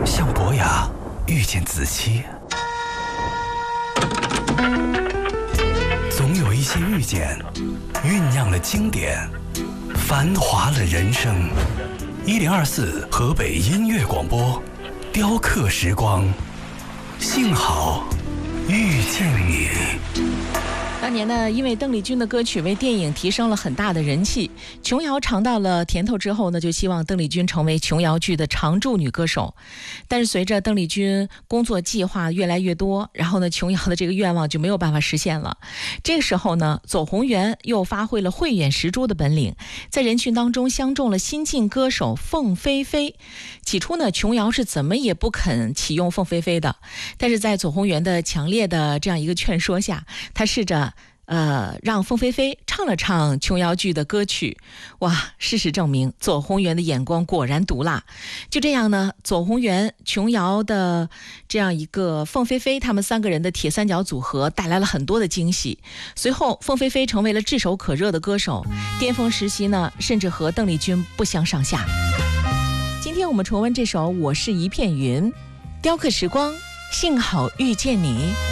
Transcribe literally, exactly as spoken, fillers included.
像伯牙遇见子期，总有一些遇见酝酿了经典，繁华了人生。一零二四河北音乐广播，雕刻时光，幸好遇见你。 当年呢，因为邓丽君的歌曲为电影提升了很大的人气，琼瑶尝到了甜头之后呢，就希望邓丽君成为琼瑶剧的常驻女歌手。但是随着邓丽君工作计划越来越多，然后呢，琼瑶的这个愿望就没有办法实现了。这个时候呢，左宏元又发挥了慧眼识珠的本领，在人群当中相中了新晋歌手凤飞飞。起初呢，琼瑶是怎么也不肯启用凤飞飞的，但是在左宏元的强烈的这样一个劝说下，他试着呃，让凤飞飞唱了唱琼瑶剧的歌曲。哇，事实证明左宏元的眼光果然毒辣。就这样呢，左宏元、琼瑶的这样一个凤飞飞，他们三个人的铁三角组合带来了很多的惊喜。随后凤飞飞成为了炙手可热的歌手，巅峰时期呢，甚至和邓丽君不相上下。今天我们重温这首《我是一片云》，雕刻时光，幸好遇见你。